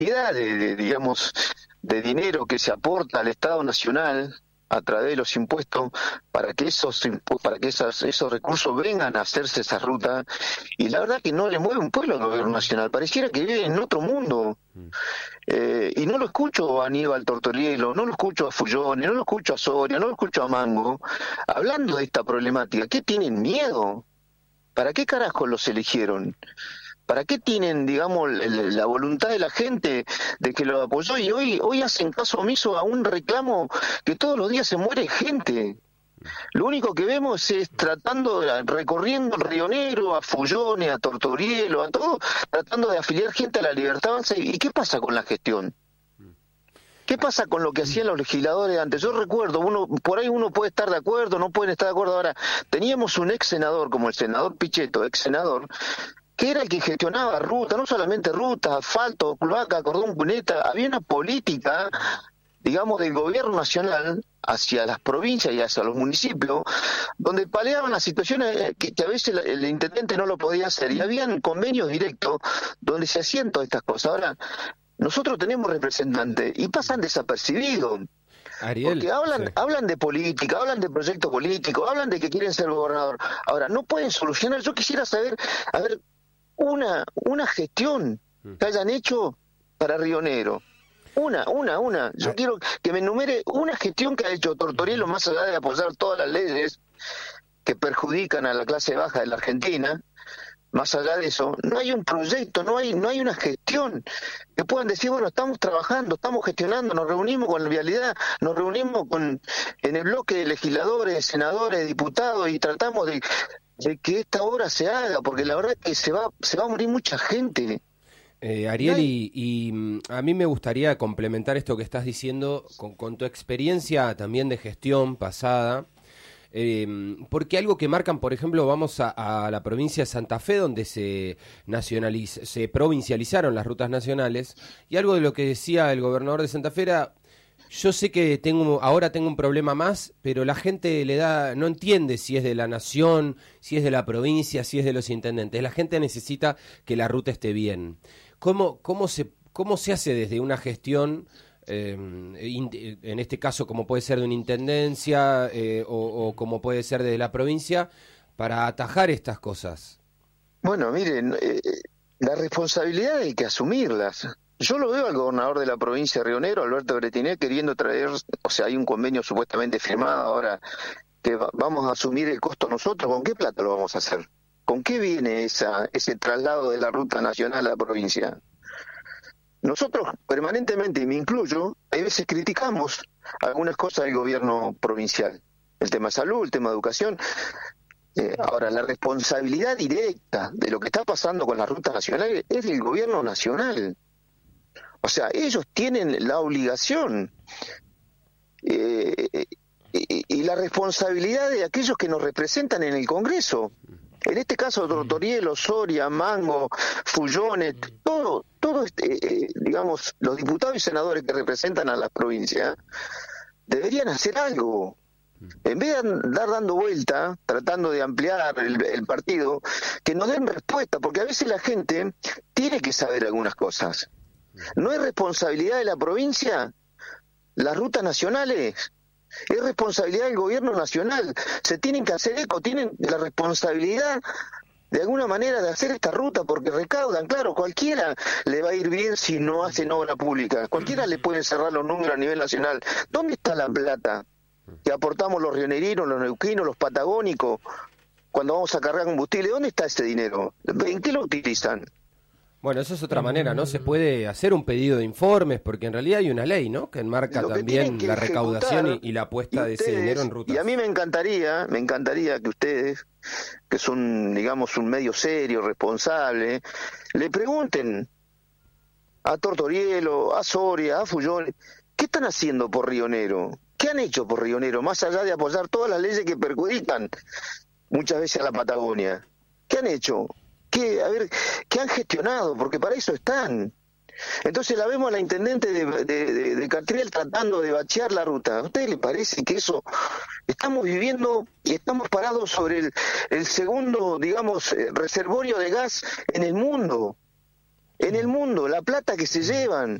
digamos, de dinero que se aporta al Estado Nacional a través de los impuestos para que esos recursos vengan a hacerse esa ruta, y la verdad que no le mueve un pueblo al gobierno nacional, pareciera que vive en otro mundo. Y no lo escucho a Aníbal Tortorielo, no lo escucho a Fullone, no lo escucho a Soria, no lo escucho a Mango hablando de esta problemática. ¿Qué tienen miedo? ¿Para qué carajo los eligieron? ¿Para qué tienen, digamos, la voluntad de la gente de que lo apoyó? Y hoy hacen caso omiso a un reclamo que todos los días se muere gente. Lo único que vemos es recorriendo el Río Negro, a Fullone, a Tortorielo, a todo, tratando de afiliar gente a la Libertad Avanza. ¿Y qué pasa con la gestión? ¿Qué pasa con lo que hacían los legisladores antes? Yo recuerdo, por ahí uno puede estar de acuerdo, no pueden estar de acuerdo. Ahora, teníamos un ex senador, como el senador Pichetto, ex senador, que era el que gestionaba ruta, no solamente ruta, asfalto, cloaca, cordón cuneta. Había una política, digamos, del gobierno nacional hacia las provincias y hacia los municipios, donde paliaban las situaciones que a veces el intendente no lo podía hacer, y habían convenios directos donde se hacían todas estas cosas. Ahora, nosotros tenemos representantes y pasan desapercibidos. Ariel, porque hablan de política, hablan de proyectos políticos, hablan de que quieren ser gobernador. Ahora, no pueden solucionar. Yo quisiera saber, una gestión que hayan hecho para Río Negro. Una. Yo quiero que me enumere una gestión que ha hecho Tortorielo, más allá de apoyar todas las leyes que perjudican a la clase baja de la Argentina. Más allá de eso, no hay un proyecto, no hay una gestión que puedan decir, bueno, estamos trabajando, estamos gestionando, nos reunimos con la vialidad, nos reunimos en el bloque de legisladores, senadores, diputados, y tratamos de que esta obra se haga, porque la verdad es que se va a morir mucha gente. Ariel, y a mí me gustaría complementar esto que estás diciendo con tu experiencia también de gestión pasada. Porque algo que marcan, por ejemplo, vamos a la provincia de Santa Fe, donde se provincializaron las rutas nacionales, y algo de lo que decía el gobernador de Santa Fe era: yo sé que ahora tengo un problema más, pero la gente no entiende si es de la nación, si es de la provincia, si es de los intendentes. La gente necesita que la ruta esté bien. ¿Cómo se hace desde una gestión, en este caso como puede ser de una intendencia, o como puede ser de la provincia, para atajar estas cosas? Bueno, miren, la responsabilidad hay que asumirlas. Yo lo veo al gobernador de la provincia de Río Negro, Alberto Bretinet, queriendo traer, o sea, hay un convenio supuestamente firmado ahora que vamos a asumir el costo nosotros. ¿Con qué plata lo vamos a hacer? ¿Con qué viene ese traslado de la ruta nacional a la provincia? Nosotros permanentemente, y me incluyo, a veces criticamos algunas cosas del gobierno provincial. El tema de salud, el tema de educación. Ahora, la responsabilidad directa de lo que está pasando con la ruta nacional es del gobierno nacional. O sea, ellos tienen la obligación y la responsabilidad de aquellos que nos representan en el Congreso. En este caso, Tortorielo, Soria, Mango, Fullone, todo digamos, los diputados y senadores que representan a las provincias deberían hacer algo. En vez de andar dando vuelta, tratando de ampliar el partido, que nos den respuesta, porque a veces la gente tiene que saber algunas cosas. No es responsabilidad de la provincia las rutas nacionales, es responsabilidad del gobierno nacional. Se tienen que hacer eco, tienen la responsabilidad de alguna manera de hacer esta ruta, porque recaudan. Claro, cualquiera le va a ir bien si no hacen obra pública, cualquiera le puede cerrar los números a nivel nacional. ¿Dónde está la plata que aportamos los rionerinos, los neuquinos, los patagónicos cuando vamos a cargar combustible? ¿Dónde está ese dinero? ¿En qué lo utilizan? Bueno, esa es otra manera, ¿no? Se puede hacer un pedido de informes, porque en realidad hay una ley, ¿no?, que enmarca también la recaudación y la apuesta de ese dinero en rutas. Y a mí me encantaría que ustedes, que son, digamos, un medio serio, responsable, le pregunten a Tortorielo, a Soria, a Fullone, ¿qué están haciendo por Río Negro? ¿Qué han hecho por Río Negro, más allá de apoyar todas las leyes que perjudican muchas veces a la Patagonia? ¿Qué han hecho? ¿Qué han gestionado? Porque para eso están. Entonces la vemos a la intendente de Catriel tratando de bachear la ruta. ¿A usted le parece que eso? Estamos viviendo y estamos parados sobre el segundo, digamos, reservorio de gas en el mundo. en el mundo, la plata que se llevan.